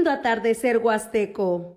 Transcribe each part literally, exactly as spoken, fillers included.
Lindo atardecer huasteco.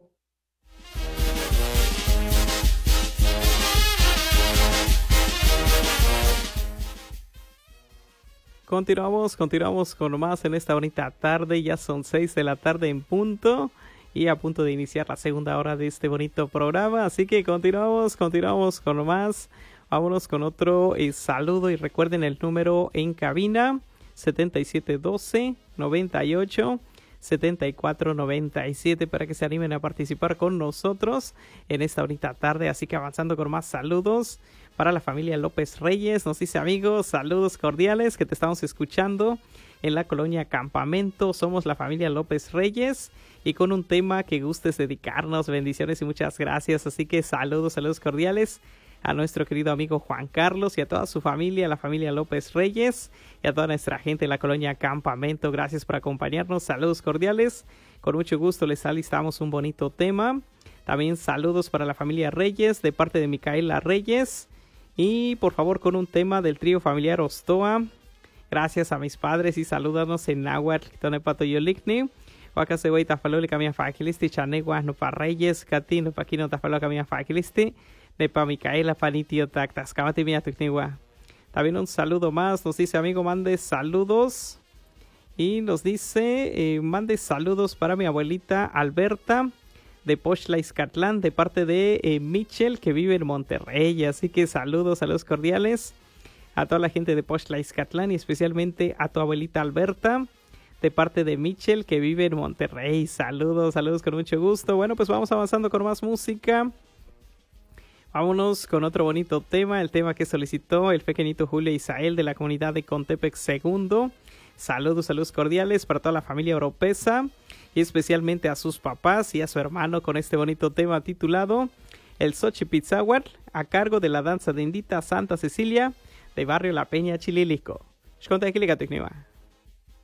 Continuamos, continuamos con más en esta bonita tarde. Ya son seis de la tarde en punto y a punto de iniciar la segunda hora de este bonito programa. Así que continuamos, continuamos con más. Vámonos con otro eh, saludo y recuerden el número en cabina setenta y siete doce noventa y ocho setenta y cuatro noventa y siete para que se animen a participar con nosotros en esta bonita tarde. Así que avanzando con más saludos para la familia López Reyes. Nos dice: amigos, saludos cordiales, que te estamos escuchando en la colonia Campamento. Somos la familia López Reyes y con un tema que gustes dedicarnos. Bendiciones y muchas gracias. Así que saludos, saludos cordiales a nuestro querido amigo Juan Carlos y a toda su familia, la familia López Reyes, y a toda nuestra gente en la colonia Campamento. Gracias por acompañarnos. Saludos cordiales. Con mucho gusto les alistamos un bonito tema. También saludos para la familia Reyes de parte de Micaela Reyes. Y por favor con un tema del trío familiar Ostoa. Gracias a mis padres y salúdanos en náhuatl, tonepato yolicni. Huacaseway tafaloli camia fakilisti, chanegua no pa Reyes, cati no pa quino tafalo camia fakilisti, de pa Micaela panitio tactas, camati mia tucnigua. También un saludo más, nos dice amigo, mande saludos. Y nos dice, eh, mande saludos para mi abuelita Alberta de Poxtla Izcatlán, de parte de eh, Michel, que vive en Monterrey. Así que saludos, saludos cordiales a toda la gente de Poxtla Izcatlán y especialmente a tu abuelita Alberta, de parte de Michel, que vive en Monterrey. Saludos, saludos con mucho gusto. Bueno, pues vamos avanzando con más música. Vámonos con otro bonito tema, el tema que solicitó el pequeñito Julio Isael de la comunidad de Contepec Segundo. Saludos, saludos cordiales para toda la familia Oropesa y especialmente a sus papás y a su hermano con este bonito tema titulado El Xochipitzahuatl, a cargo de la danza de Indita Santa Cecilia de Barrio La Peña, Chililico. Xconta Equilica Tecniva.